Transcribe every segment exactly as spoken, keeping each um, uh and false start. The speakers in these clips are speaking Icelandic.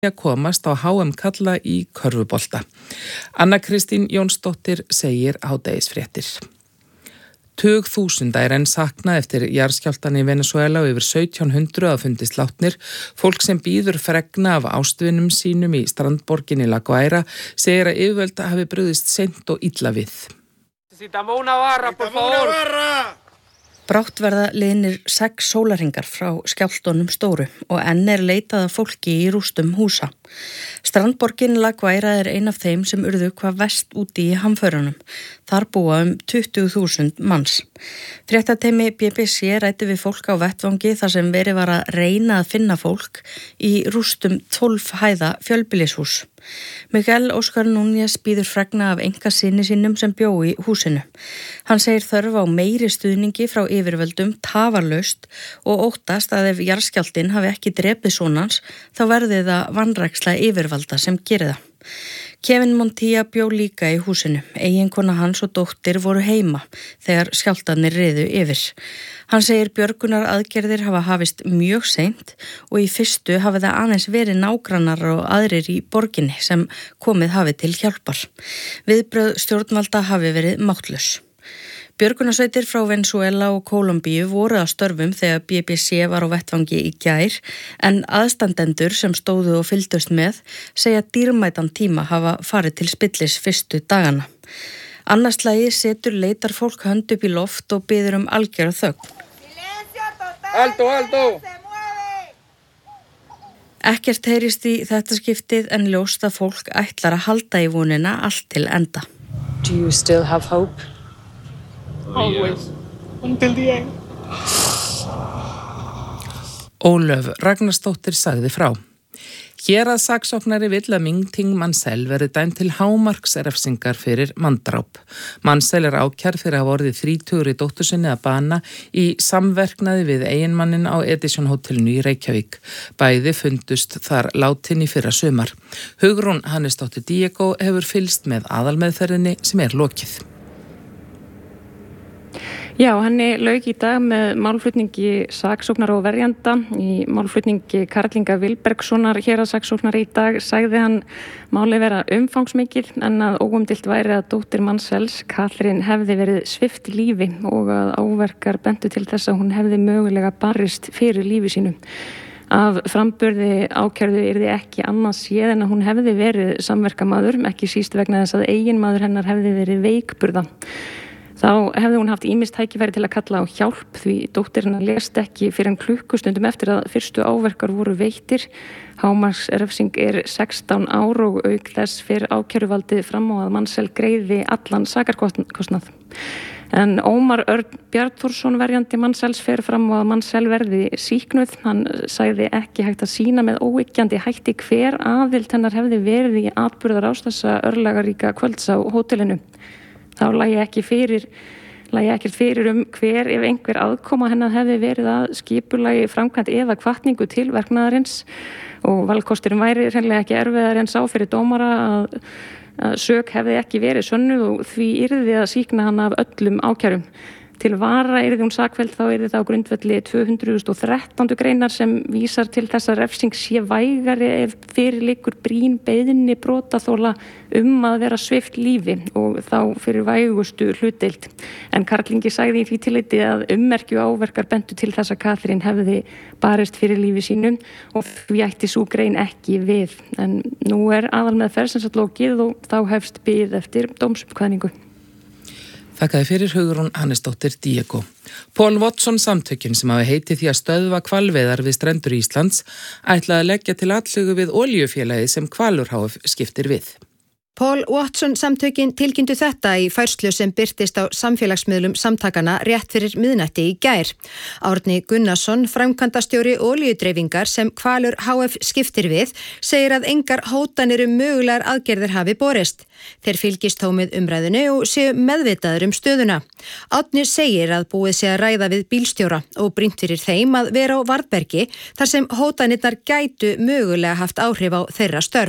að komast á H M kalla í körfubolta. Anna Kristín Jónsdóttir segir hádegisfréttir. Tug þúsunda er enn saknað eftir jarðskjálftann í Venezuela og yfir sautján hundruð að fundist látnir. Fólk sem bíður fregna af ástvinum sínum í strandborginni La Guaira segir að yfirvöld hafi brugðist seint og illa við. Necesitamos una barra, por favor. Brátt verða liðnir sex sólarhringar frá skjálftunum stóru og enn er leitað að fólki í rústum húsa. Strandborgin La Guaira er ein af þeim sem urðu hvað verst úti í hamförunum. Þar búa um tuttugu þúsund manns. Fréttateymi B B C ræddi við fólk á vettvangi þar sem verið var að reyna að finna fólk í rústum tólf hæða fjölbýlishús. Miguel Óskar Núñez bíður fregna af einkasyni sínum sem bjó í húsinu. Hann segir þörf á meiri stuðningi frá yfirvöldum tafarlaust og óttast að ef jarðskjálftinn hafi ekki drepið sonans þá verði það vanræksla yfirvalda sem gerir það. Kevin Montilla bjó líka í húsinu. Eiginkona hans og dóttir voru heima þegar skjálftarnir riðu yfir. Hann segir björgunar aðgerðir hafa hafist mjög seint og í fyrstu hafi það aðeins verið nágrannar og aðrir í borginni sem komið hafi til hjálpar. Viðbrögð stjórnvalda hafi verið máttlaus. Björgunarsveitir frá Venezuela og Kólumbíu voru að störfum þegar B B C var á vettvangi í gær en aðstandendur sem stóðu og fylgdust með segja dýrmætan tíma hafa farið til spillis fyrstu dagana. Annars slagi setur leitar fólk hönd upp í loft og biður um algjöra þögn. Alto, alto! Ekkert heyrist í þetta skiptið en ljóst að fólk ætlar að halda í vonina allt til enda. Do you still have hope? Always. Until the end. Ólöf Ragnarsdóttir sagði frá. Hér að saksóknari vill að Ming Ting Mansell verði dæmd til hámarksrefsingar fyrir manndráp. Mansell er ákærð fyrir að hafa orðið þrítugur í dóttur sinni að bana í samverknaði við eiginmannin á Edison hótelinu í Reykjavík. Bæði fundust þar látin í fyrra sumar. Hugrún Hannesdóttir Diego hefur fylgst með aðalmeðferðinni sem er lokið. Já, henni lauk í dag með málflutningi saksóknara og verjanda. Í málflutningi Karlinga Vilbergssonar héraðssaksóknara í dag sagði hann málið vera umfangsmikið en að óumdeilt væri að dóttir Mansells, Katrín, hefði verið svipt lífi og að áverkar bentu til þess að hún hefði mögulega barist fyrir lífi sínu. Af framburði ákærðu yrði ekki annars séð en að hún hefði verið samverkamaður, ekki síst vegna þess að eiginmaður hennar hefði verið veikburða. Þá hefði hún haft ýmist tækifæri til að kalla á hjálp því dóttir hennar lést ekki fyrir en klukkustundum eftir að fyrstu áverkar voru veittir. Hámarksrefsing er sextán ár og auk þess fyrir ákæruvaldið fram á að Mansell greiði allan sakarkostnað. En Ómar Örn Bjarnþórsson verjandi Mansells fer fram á að Mansell verði sýknuð. Hann sagði ekki hægt að sýna með óyggjandi hætti hver aðild hennar hefði verið í atburðarás þessa örlagaríka kvölds á hótelinu. Þá lagi ekki fyrir, lagi ekkert fyrir um hver ef einhver aðkoma hennar hefði verið að skipulagi framkvæmt eða hvatningu til verknaðarins og valkosturinn væri hreinlega ekki erfiðar en sá fyrir dómara að, að sök hefði ekki verið sönnuð og því yrði að sýkna hann af öllum ákærum. Til vara yrði hún sakfelld þá yrði það á grundvelli tvö hundruð og þrettán greinar sem vísar til þess að refsing sé vægari ef fyrir liggur brýn beiðni brotaþola um að vera svipt lífi og þá fyrir vægustu hlutdeild. En Karlingi sagði í því tilliti að ummerkju áverkar bentu til þess að Katrín hefði barist fyrir lífi sínu og því ætti sú grein ekki við. En nú er aðalmeðferð sem sagt lokið og þá hefst bið eftir dómsuppkvaðningu. Þakkaði fyrir Hugrún Hannesdóttir Diego. Paul Watson samtökin sem hafi heitið því að stöðva hvalveiðar við strendur Íslands ætlaði að leggja til atlögu við olíufélagið sem Hvalur H F skiptir við. Paul Watson samtökin tilkynntu þetta í færslu sem birtist á samfélagsmiðlum samtakana rétt fyrir miðnætti í gær. Árni Gunnarsson, framkvæmdastjóri olíudreifingar sem Hvalur H F skiptir við, segir að engar hótanir um mögulegar aðgerðir hafi borist. Þeir fylgist þó með umræðinu og séu meðvitaður um stöðuna. Árni segir að búið sé að ræða við bílstjóra og brýnt fyrir þeim að vera á varðbergi þar sem hótanirnar gætu mögulega haft áhrif á þeirra störf.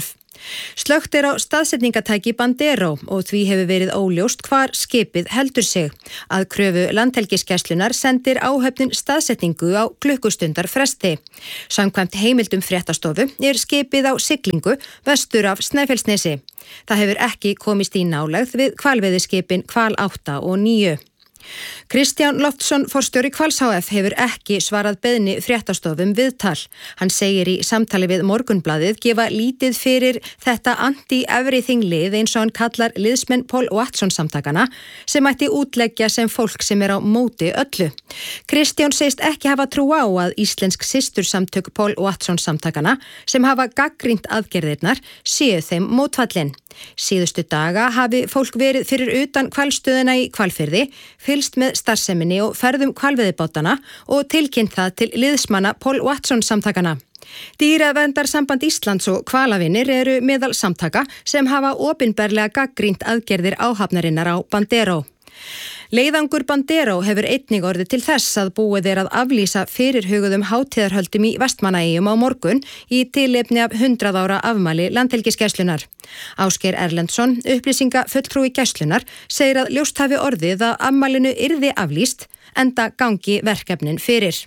Slökkt er á staðsetningatæki Bandero og því hefur verið óljóst hvar skipið heldur sig. Að kröfu Landhelgisgæslunnar sendir áhöfnin staðsetningu á klukkustundar fresti. Samkvæmt heimildum fréttastofu er skipið á siglingu vestur af Snæfellsnesi. Það hefur ekki komist í nálægð við hvalveiðiskipin Hval átta og níu. Kristján Loftsson, forstjóri Hvals H F, hefur ekki svarað beiðni fréttastofum viðtal. Hann segir í samtali við Morgunblaðið gefa lítið fyrir þetta anti-everything lið eins og hann kallar liðsmenn Paul Watson samtakana sem ætti útleggja sem fólk sem er á móti öllu. Kristján segist ekki hafa trú á að íslensk systursamtök Paul Watson samtakana sem hafa gagnrýnt aðgerðirnar séu þeim mótfallin. Síðustu daga hafi fólk verið fyrir utan hvalstöðina í Hvalfirði, fylgst með starfseminni og ferðum hvalveiðibátana og tilkynnt það til liðsmanna Paul Watson samtakana. Dýraverndarsamband Íslands og Hvalavinir eru meðal samtaka sem hafa opinberlega gagnrýnt aðgerðir áhafnarinnar á Bandero. Leiðangur Bandero hefur einnig orðið til þess að búið er að aflýsa fyrirhuguðum hátíðarhöldum í Vestmannaeyjum á morgun í tilefni af hundrað ára afmæli Landhelgisgæslunnar. Ásgeir Erlendsson, upplýsinga fulltrúi Gæslunnar, segir að ljóst hafi orðið að afmælinu yrði aflýst enda gangi verkefnin fyrir.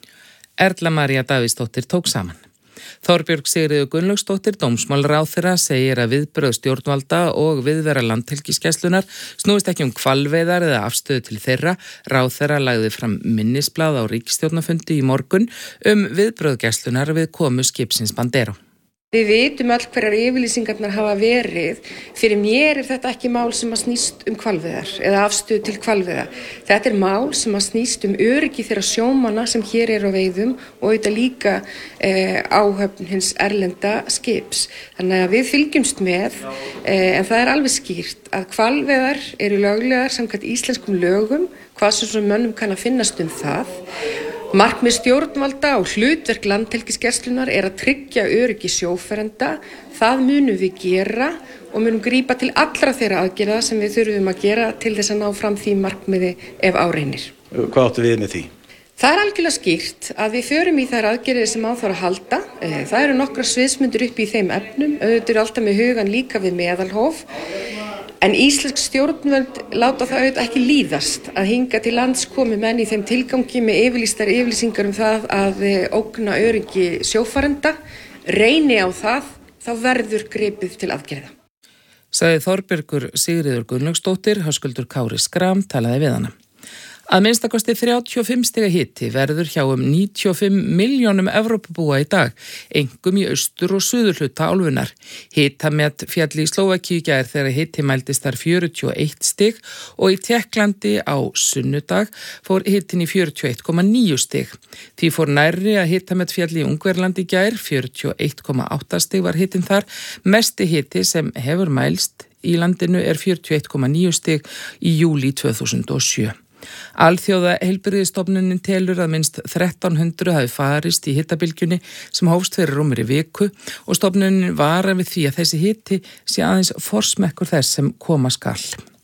Erla María Davíðsdóttir tók saman. Þorbjörg Sigríður Gunnlaugsdóttir, dómsmálaráðherra, segir að viðbrögð stjórnvalda og viðvera Landhelgisgæslunnar snúist ekki um hvalveiðar eða afstöðu til þeirra. Ráðherra lagði fram minnisblað á ríkisstjórnarfundi í morgun um viðbrögð Gæslunnar við komu skipsins Bandero. Við vitum öll hverjar yfirlýsingarnar hafa verið. Fyrir mér er þetta ekki mál sem að snýst um hvalveiðar eða afstöðu til hvalveiða. Þetta er mál sem að snýst um öryggi þeirra sjómanna sem hér eru á veiðum og auðvitað líka eh, áhöfn hins erlenda skips. Þannig að við fylgjumst með, eh, en það er alveg skýrt að hvalveiðar eru löglegar samkvæmt íslenskum lögum, hvað sem svona mönnum kann að finnast um það. Markmið stjórnvalda og hlutverk Landhelgisgæslunnar er að tryggja öryggi sjófarenda. Það munum við gera og munum grípa til allra þeirra aðgerða sem við þurfum að gera til þess að ná fram því markmiði ef á reynir. Hvað áttu við með því? Það er algjörlega skýrt að við förum í þær aðgerðir sem á þarf að halda. Það eru nokkra sviðsmyndir upp í þeim efnum, auðvitað er alltaf með hugan líka við meðalhóf. En íslensk stjórnvöld láta það auðvitað ekki líðast að hinga til lands komi menn í þeim tilgangi með yfirlýstar yfirlýsingar um það að ógna öryggi sjófarenda. Reyni á það, þá verður gripið til aðgerða. Sagði Þorbjörgur Sigríður Gunnlaugsdóttir, Höskuldur Kári Skram talaði við hana. Að minnstakosti þrjátíu og fimm stiga hiti verður hjá um níutíu og fimm milljónum Evrópubúa í dag, einkum í austur- og suðurhluta álfunnar. Hitamet fjalli í Slóvakíu í gær þegar hiti mældist þar fjörutíu og eitt stig og í Tékklandi á sunnudag fór hitin í fjörutíu og eitt komma níu stig. Því fór nærri að hitamet fjalli í Ungverjalandi í gær, fjörutíu og eitt komma átta stig var hitin þar. Mesti hiti sem hefur mælst í landinu er fjörutíu og eitt komma níu stig í júlí tvö þúsund og sjö. Alþjóða heilbrigðisstofnunin telur að minnst þrettán hundruð hafi farist í hitabylgjunni sem hófst fyrir rúmri viku og stofnunin varar við því að þessi hiti sé aðeins forsmekkur þess sem koma skall.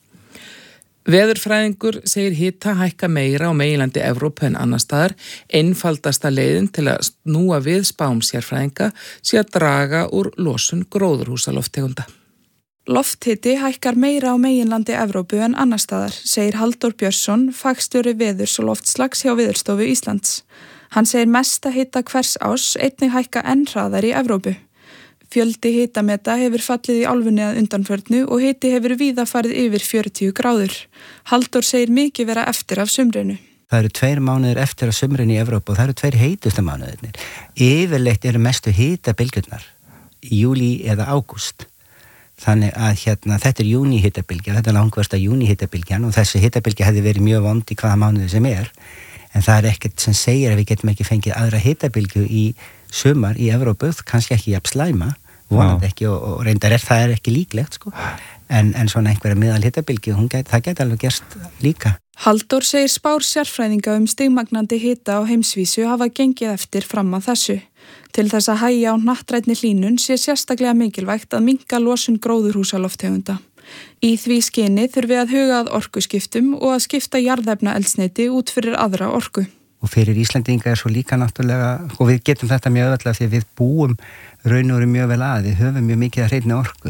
Veðurfræðingur segir hita hækka meira á meginlandi Evrópu en annar staðar. Einfaldasta leiðin til að snúa við spám sérfræðinga sé að draga úr losun gróðurhúsalofttegunda. Lofthiti hækkar meira á meginlandi Evrópu en annar staðar, segir Halldór Björnsson, fagstjóri veðurs og loftslags hjá Veðurstofu Íslands. Hann segir mesta hita hvers árs einnig hækka enn hraðar í Evrópu. Fjöldi hitameta hefur fallið í álfunni að undanförnu og hiti hefur víða farið yfir fjörutíu gráður. Halldór segir mikið vera eftir af sumrinu. Það eru tveir mánuðir eftir af sumrinu í Evrópu og það eru tveir heitustu mánuðirnir. Yfirleitt eru mestu hitabylgjurnar í júlí eða ágúst. Þannig að hérna, þetta er júní hitabylgja, þetta er langversta júní hitabylgjan og þessi hitabylgja hefði verið mjög vond í hvaða mánuði sem er. En það er ekkert sem segir að við getum ekki fengið aðra hitabylgju í sumar í Evrópu, kannski ekki jafn slæma, vonandi ekki og, og reyndar er það er ekki líklegt sko. En, en svona einhverja miðal hitabylgju, get, það geti alveg gerst líka. Halldór segir spár sérfræðinga um stigmagnandi hita á heimsvísu hafa gengið eftir fram að þessu. Til þess að hægja á hnattrænni hlýnun sé sérstaklega mikilvægt að minnka losun gróðurhúsalofttegunda. Í því skyni þurfi að huga að orkuskiptum og að skipta jarðefnaeldsneyti út fyrir aðra orku. og fyrir Íslendinga er svo líka náttúrulega, og við getum þetta mjög öðvöldlega því við búum raun og veru mjög vel að, við höfum mjög mikið að hreinni orku,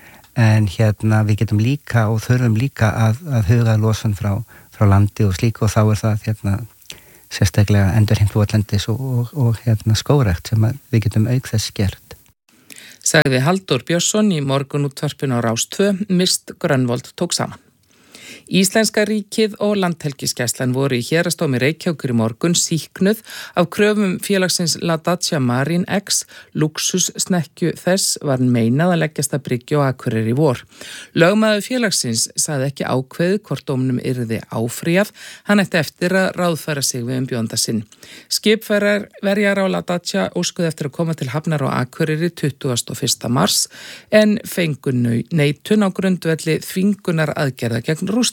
en hérna við getum líka og þurfum líka að, að huga losun frá, frá landi og slíku, og þá er það hérna sérstaklega endurheimt votlendis og, og, og hérna skógrækt sem við getum auk þess gert. Sagði Halldór Björnsson í morgunútvarpinu á Rás tvö, Mist Grönvold tók saman. Íslenska ríkið og Landhelgisgæslan voru í héraðsdómi Reykjavíkur í morgun sýknuð af kröfum félagsins La Dacia Marine X, luxussnekkju þess var meinað að leggjast að bryggju á Akureyri í vor. Lögmaður félagsins sagði ekki ákveðið hvort dómnum yrði áfrýjað, hann ætti eftir að ráðfæra sig við umbjóðanda sinn. Skipverjar á La Dacia óskuðu eftir að koma til hafnar á Akureyri tuttugasta og fyrsta mars en fengu neitun á grundvelli þvingunar aðgerða gegn Rússlandi.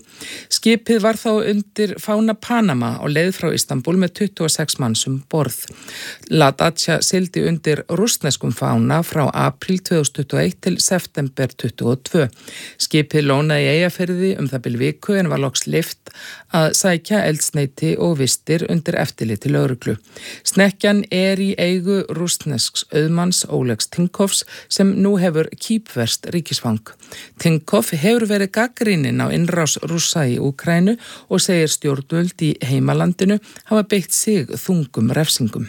Skipið var þá undir fána Panama á leið frá Istanbul með tuttugu og sex manns um borð. La Dacia sigldi undir rússneskum fána frá apríl tvö þúsund tuttugu og eitt til september tuttugu og tvö. Skipið lónaði í Eyjafirði um það bil viku en var loks leyft að sækja eldsneyti og vistir undir eftirliti lögreglu. Snekkjan er í eigu rússnesks auðmanns Olegs Tinkovs sem nú hefur kýpverst ríkisfang. Tinkov hefur verið gagnrýninn á innrás Rússa í Úkraínu og segir stjórnvöld í heimalandinu hafa beitt sig þungum refsingum.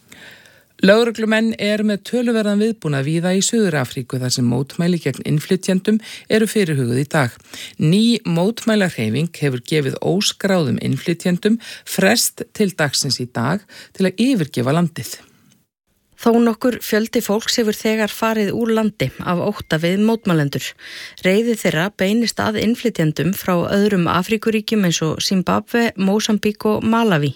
Lögreglumenn er með töluverðan viðbúnað víða í Suður-Afríku þar sem mótmæli gegn innflytjendum eru fyrirhuguð í dag. Ný mótmælahreyfing hefur gefið óskráðum innflytjendum frest til dagsins í dag til að yfirgefa landið. Þó nokkur fjöldi fólks hefur þegar farið úr landi af ótta við mótmælendur. Reiði þeirra beinist að innflytjendum frá öðrum Afríkuríkjum eins og Zimbabwe, Mósambík og Malaví.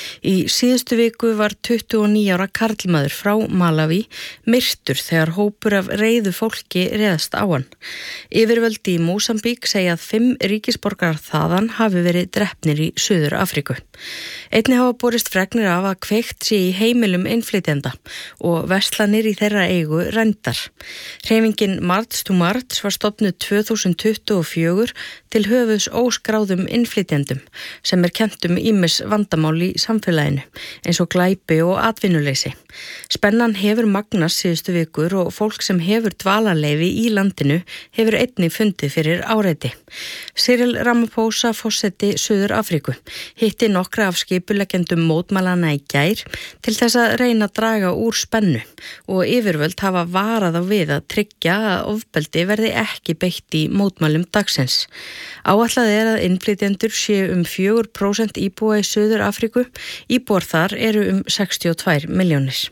Í síðustu viku var tuttugu og níu ára karlmaður frá Malaví myrtur þegar hópur af reiðu fólki réðst á hann. Yfirvöldi í Mósambík segja að fimm ríkisborgarar þaðan hafi verið drepnir í Suður Afríku. Einnig hafa borist fregnir af að kveikt sé í heimilum innflytjenda og verslanir í þeirra eigu rændar. Hreyfingin March to March var stofnuð tvö þúsund tuttugu og fjögur til höfuðs óskráðum innflytjendum sem er kennt um ýmis vandamál í samfélaginu eins og glæpi og atvinnuleysi. Spennan hefur magnast síðustu vikur og fólk sem hefur dvalarleyfi í landinu hefur einnig fundið fyrir áreiti. Cyril Ramaphosa, forseti Suður Afríku, hitti nokkra af skipuleggjendum mótmælana í gær til þess að reyna að draga úr spennu og yfirvöld hafa varað á við að tryggja að ofbeldi verði ekki beitt í mótmælum dagsins. Áætlað er að innflytjendur séu um fjögur prósent íbúa í Suður Afríku, íbúar þar eru um sextíu og tvær milljónir.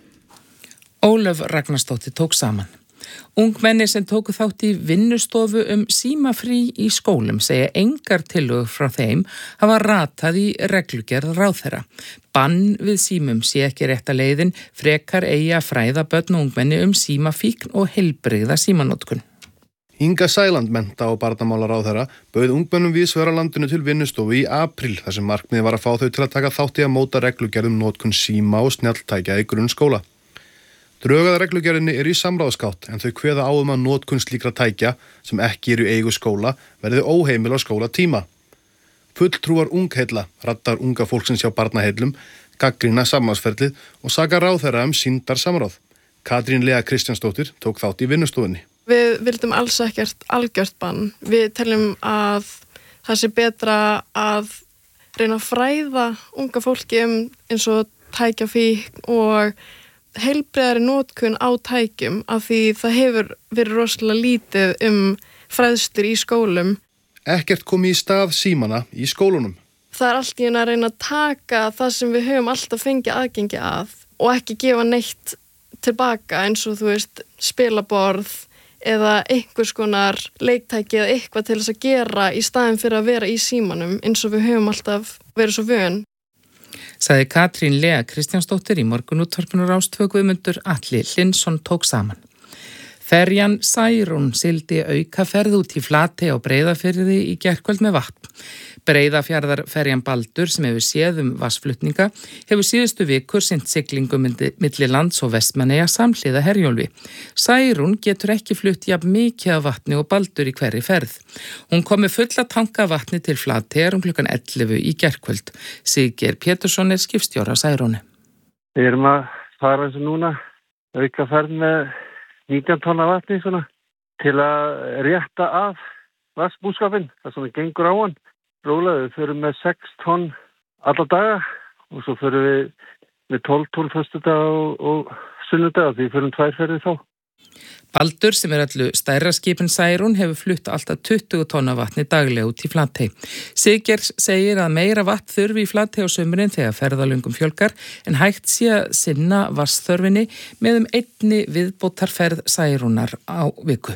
Ólöf Ragnarsdóttir tók saman. Ungmenni sem tóku þátt í vinnustofu um símafrí í skólum segja engar tillögur frá þeim hafa ratað í reglugerð ráðherra. Bann við símum sé ekki rétta leiðin, frekar eigi að fræða börn og ungmenni um símafíkn og heilbrigða símanotkun. Inga Sæland, mennta- og barnamálaráðherra, bauð ungmennum víðsvegar á landinu til vinnustofu í apríl þar sem markmiðið var að fá þau til að taka þátt í að móta reglugerðum notkun síma og snjalltækja í grunnskóla. Drög að reglugerðinni er í samráðsgátt en þau kveða á um að notkun slíkra tækja sem ekki eru í eigu skóla verði óheimil á skólatíma. Fulltrúar ungheilla, rattar unga fólksins hjá barnaheillum, gagnrýna samráðsferlið og saka ráðherra um sýndar samráð. Katrín Lea Kristjánsdóttir tók þátt í vinnustofunni. Við vildum alls ekkert algjört bann. Við teljum að það sé betra að reyna að fræða unga fólki um eins og tækjafíkn og heilbrigðari notkun á tækjum af því það hefur verið rosalega lítið um fræðslur í skólum. Ekkert komi í stað símana í skólunum. Það er allt í einu að reyna að taka það sem við höfum alltaf fengið aðgengi að og ekki gefa neitt tilbaka eins og þú veist spilaborð eða einhvers konar leiktæki eða eitthvað til þess að gera í staðin fyrir að vera í símanum eins og við höfum alltaf verið svo vön. Sagði Katrín Lea Kristjánsdóttir í morgunútvarpinu Rás tvö. Guðmundur Atli Hlinsson tók saman. Ferjan Særún sigldi aukaferð út í Flatey á Breiðafirði í gærkvöld með vatn. Breiðafjarðarferjan Baldur sem hefur séð um vatnsflutninga hefur síðustu vikur sinnt siglingum milli lands og Vestmannaeyja samhliða Herjólfi. Særún getur ekki flutt jafn mikið af vatni og Baldur í hverri ferð. Hún kom með fulla tanka af vatni til Flateyjar um klukkan ellefu í gærkvöld. Siggeir Pétursson er skipstjóri á Særúni. Við erum að fara eins og núna aukaferð með nítján tonna vatni svona, til að rétta af vatnsbúskapinn, það svona gengur á hann. Rólega, við förum með sex tonn alla daga og svo förum við með tólf tonn föstudag og, og sunnudag, því við förum tvær ferðir þá. Baldur sem er allu stærra skipin Særún hefur flutt alltaf tuttugu tonna vatni daglega út í Flatey. Siggeir segir að meira vatn þurfi í Flatey á sumrin þegar ferðalöngum fjölgar en hægt sé að sinna vatnsþörfinni með um einni viðbótarferð Særúnar á viku.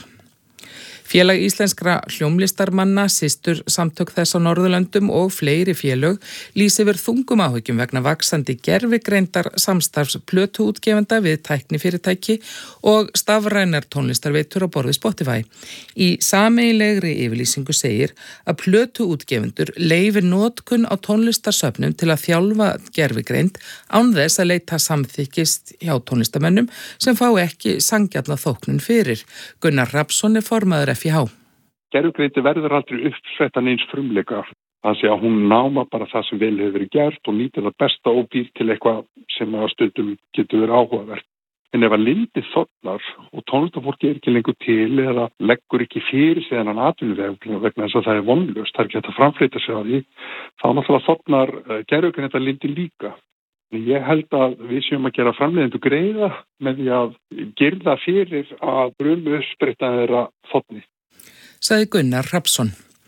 Félag íslenskra hljómlistarmanna, systur samtök þess á Norðurlöndum og fleiri félög lýsi yfir þungum áhyggjum vegna vaxandi gervigreindar samstarfs plötuútgefenda við tæknifyrirtæki og stafrænar tónlistarveitur á borð við Spotify. Í sameiginlegri yfirlýsingu segir að plötuútgefendur leyfi notkun á tónlistarsöfnum til að þjálfa gervigreind án þess að leita samþykkist hjá tónlistamönnum sem fá ekki sanngjarna þóknun fyrir. Gunnar Hrafnsson er formaður F I H. Gervigreind verður aldrei uppsvettan eins frumleika. Það sé að hún náma bara það sem vel hefur verið gert og nýtir það besta og býr til eitthvað sem að stundum getur verið áhugavert. En ef að lindið þornar og tónlistafólki er ekki lengur til eða leggur ekki fyrir sig þennan atvinnuveg vegna þess að það er vonlaust, það er ekki hægt að framfleyta sig á því, þá náttúrulega þornar gervigreind þetta lindi líka. Ég held að við séum að gera framleiðendur greiða með því að girða fyrir að brumu uppspretta þeirra þotni. Sagði Gunnar Hrafnsson.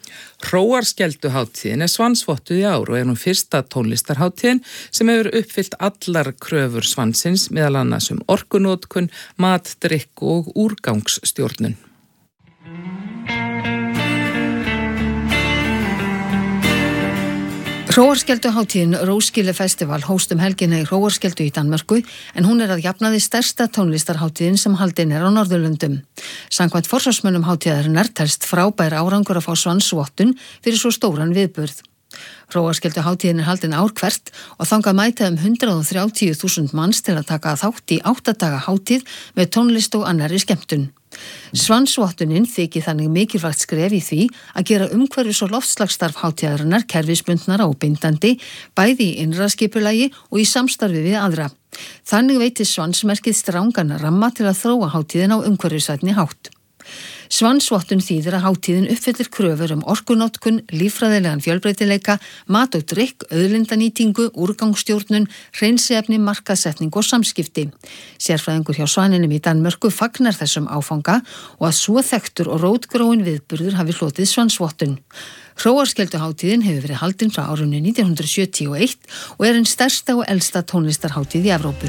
Hróarskelduhátíðin er svansvottuð í ár og er hún fyrsta tónlistarhátíðin sem hefur uppfyllt allar kröfur svansins meðal annars um orkunótkun, mat, drykk og úrgangsstjórnun. Hróarskelduhátíðin Roskilde Festival hóst um helgina í Hróarskeldu í Danmörku en hún er að jafnaði stærsta tónlistarhátíðin sem haldin er á Norðurlöndum. Samkvæmt forsvarsmönnum hátíðarinnar telst frábær árangur að fá svansvottun fyrir svo stóran viðburð. Hróarskelduhátíðin er haldin ár hvert og þangað mæta um hundrað og þrjátíu þúsund manns til að taka þátt í átta daga hátíð með tónlist og annarri skemmtun. Svansvottunin þykir þannig mikilvægt skref í því að gera umhverfis- og loftslagsstarf hátíðarinnar kerfisbundnara og bindandi, bæði í innra skipulagi og í samstarfi við aðra. Þannig veitir Svansmerkið strangan ramma til að þróa hátíðin á umhverfisvænni hátt. Svansvottun þýðir að hátíðin uppfyllir kröfur um orkunótkun, líffræðilegan fjölbreytileika, mat og drykk, auðlindanýtingu, úrgangsstjórnun, hreinsiefni, markaðssetning og samskipti. Sérfræðingur hjá Svaninum í Danmörku fagnar þessum áfanga og að svo þekktur og rótgróin viðburður hafi hlotið svansvottun. Hróarskelduhátíðin hefur verið haldin frá árinu nítján hundruð sjötíu og eitt og er einn stærsta og elsta tónlistarhátíð í Evrópu.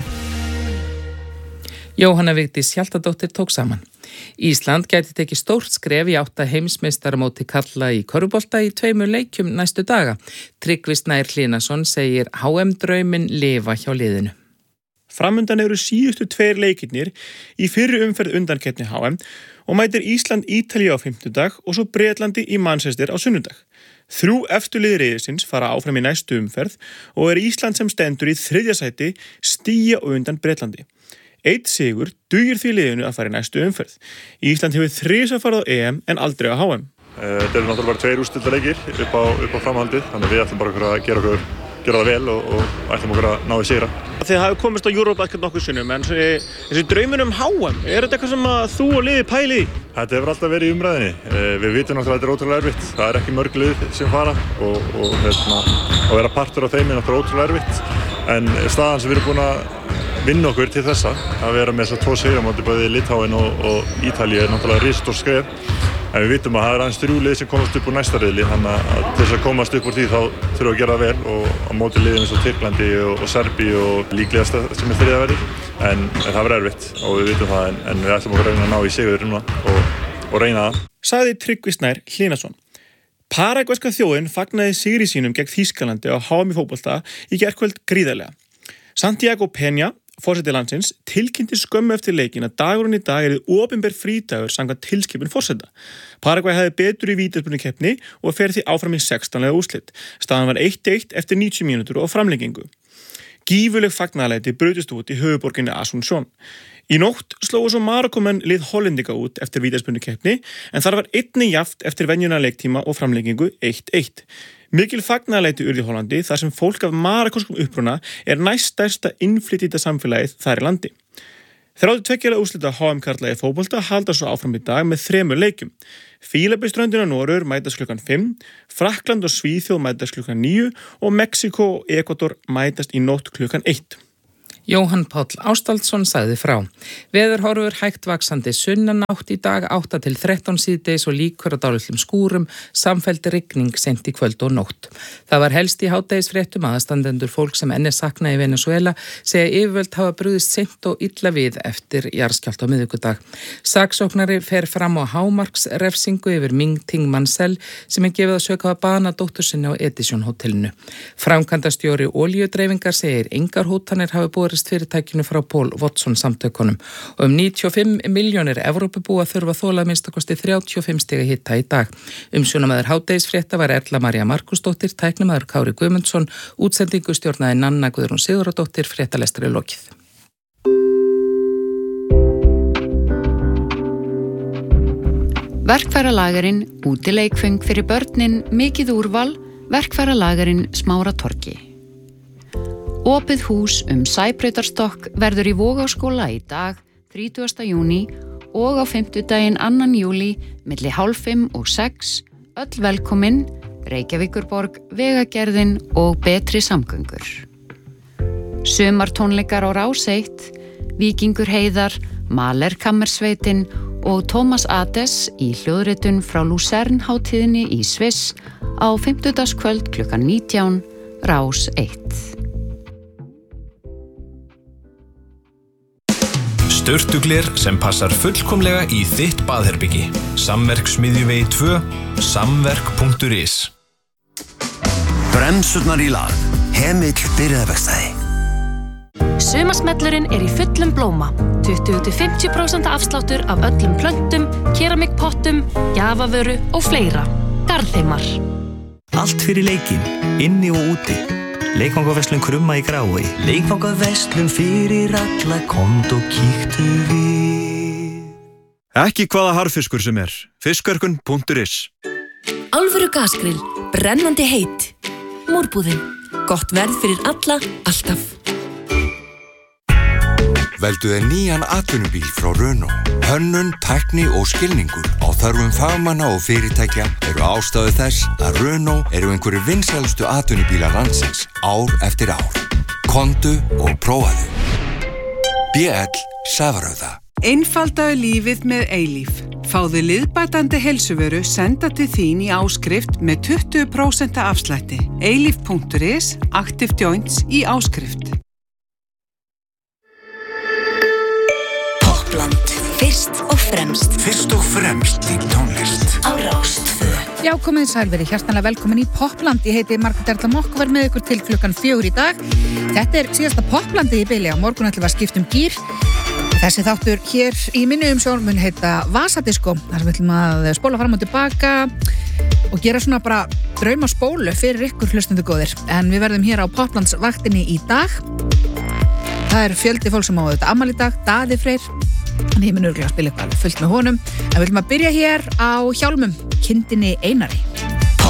Jóhanna Vigdís Hjaltadóttir tók saman. Ísland gæti tekið stórt skref í átta heimsmeistaramóti karla í körfubolta í tveimur leikjum næstu daga. Tryggvi Snær Hlínason segir H M-drauminn lifa hjá liðinu. Framundan eru síðustu tveir leikirnir í fyrri umferð undankeppni H M og mætir Ísland Ítalíu á fimmtudag og svo Bretlandi í Manchester á sunnudag. Þrjú efstu lið riðilsins fara áfram í næstu umferð og er Ísland sem stendur í þriðja sæti stíga undan Bretlandi. Eitt sigur dugir því liðinu að fara í næstu umferð. Ísland hefur þrisvar farið á E M en aldrei á H M. Þetta eru náttúrulega bara tveir úrslitaleikir upp á, upp á framhaldið, þannig við ætlum bara okkur að gera, okkur, gera það vel og, og ætlum okkur að ná í sigra. Þið hafið komist á Eurobasket nokkuð sinnum, en þessi draumur um H M, er þetta eitthvað sem að þú og liðið pæli í? Þetta hefur alltaf verið í umræðinni. Við vitum náttúrulega að þetta er ótrúlega erfitt. Það er ekki mörg lið sem fara og, og, hérna, og vera partur á þeim er náttúrulega ótrúlega erfitt. En staðan sem við erum búin að vinna okkur til þessa, að vera með þessar tvo sigra móti bæði Litáin og, og Ítalíu er náttúrulega risastórt skref. En við vitum að það er aðeins þrjú lið sem komast upp úr næsta riðli, þannig að til þess að komast upp úr því þá þurfum við að gera það vel og á móti liðum eins og Tyrklandi og, og Serbíu og líklegast sem er þriðja verið. En, en það verður erfitt og við vitum það, en, en við ætlum okkur að reyna að ná í sigur núna og, og reyna það. Sagði Tryggvi Snær Hlínason. Paragvæska þjóðin fagnaði sigri sínum gegn Þýskalandi á H M í fótbolta í gærkvöld gríðarlega. Santiago Peña, forseti landsins, tilkynnti skömmu eftir leikin að dagurinn í dag er opinber frídagur samkvæmt tilskipun forseta. Paragvæ hefði betur í vítaspyrnukeppni og fer því áfram í sextán liða úrslit. Staðan var eitt eitt eftir níutíu mínútur og framlengingu. Gífuleg fagnaðarlæti brutust út í höfuðborginni Asunción. Í nótt slógu svo Marokkómenn lið Hollendinga út eftir vítaspyrnukeppni en þar var einnig jafnt eftir venjuna leiktíma og framlengingu eitt eitt. Mikil fagnaðarlæti urðu í Hollandi þar sem fólk af marokkóskum uppruna er næststærsta innflytjenda samfélagið þar í landi. þrjátíu og tveggja liða úrslita H M karla í fótbolta halda svo áfram í dag með þremur leikjum. Fílabeinsströndin og Noregur mætast klukkan fimm, Frakkland og Svíþjóð mætast klukkan níu og Mexíkó og Ekvador mætast í nótt klukkan eitt. Jóhann Páll Ástaldsson sagði frá. Veðurhorfur hægt vaxandi sunnanátt í dag átta til þrettán síðdegis og líkur á dálitlum skúrum, samfelldi rigning seint í kvöld og nótt. Það var helst í hádegisfréttum aðstandendur fólk sem enn er saknað í Venesúela segja yfirvöld hafa brugðist seint og illa við eftir jarðskjálfta á miðvikudag. Saksóknari fer fram á hámarksrefsingu yfir Ming Ting Mansell sem er gefið að söka að bana dóttur sinni á Edison hótelinu. Framkvæmdastjóri olíudreifingar segir engar hótanir hafi borist fyrirtækinu frá Paul Watson samtökunum og um níutíu og fimm milljónir Evrópubúa þurfa þola að minnsta kosti þrjátíu og fimm stiga hita í dag. Umsjónamaður hádegisfrétta var Erla María Markusdóttir, tæknimaður Kári Guðmundsson, útsendingu stjórnaði Nanna Guðrún Sigurðardóttir, fréttalestri lokið. Verkfæralagarinn, útileikföng fyrir börnin, mikið úrval, verkfæralagarinn Smáratorgi. Opið hús um Sæbrautarstokk verður í Vogaskóla í dag, þrítugasta júní og á fimmtudaginn annan júlí milli hálf fimm og sex, öll velkomin, Reykjavíkurborg, Vegagerðin og Betri samgöngur. Sumartónleikar á Rás eitt, Víkingur Heiðar, Mahler Kammersveitin og Tómas Ades í hljóðritun frá Luzern hátíðinni í Sviss á fimmtudagskvöld klukkan nítján, Rás eitt. Sturtugler sem passar fullkomlega í þitt baðherbyggi. Samverk Smiðjuvegi tvö, samverk punktur is. Bremsurnar í lag. Hemill byrjaðverkstæði. Sumarsmellurinn er í fullum blóma. tuttugu til fimmtíu prósent afsláttur af öllum plöntum, keramikpottum, gjafavöru og fleira. Garðheimar. Allt fyrir leikinn, inni og úti. Leikvangaverslun Krumma í Grái. Leikvangaverslun fyrir alla, komd og kíktu við. Ekki hvaða harðfiskur sem er. Fiskverkun punktur is. Alvöru gasgrill, brennandi heitt. Múrbúðin, gott verð fyrir alla, alltaf. Veldu þér nýjan atvinnubíl frá Renault. Hönnun, tækni og skilningur á þörfum fagmanna og fyrirtækja eru ástæðu þess að Renault eru einhverjir vinsælustu atvinnubílar landsins ár eftir ár. Komdu og prófaðu. B L Safarauða. Einfaldaðu lífið með Eilíf. Fáðu liðbætandi heilsuvöru senda til þín í áskrift með tuttugu prósent afslætti. eilíf punktur is, Active Joints í áskrift. Fyrst og fremst. Fyrst og fremst í tónlist. Á Rás tvö. Já, komið þið sæl, verið hjartanlega velkomin í Popland. Ég heiti Margrét Erla Mokk og verð með ykkur til klukkan fjögur í dag. Þetta er síðasta Poplandið í bili. Á morgun ætlum við að skipta um gír. Þessi þáttur hér í minni umsjón mun heita Vasadisko. Þar sem við ætlum að spóla fram og tilbaka og gera svona bara drauma spólu fyrir ykkur hlustundu góðir. En við verðum hér á Poplandsvaktinni í dag. Það er fjöldi fólk sem á þetta afmæli í dag, Daði Freyr. Þannig ég mun örugglega að spila eitthvað fullt með honum. En við viljum að byrja hér á hjálmum, kindinni Einari.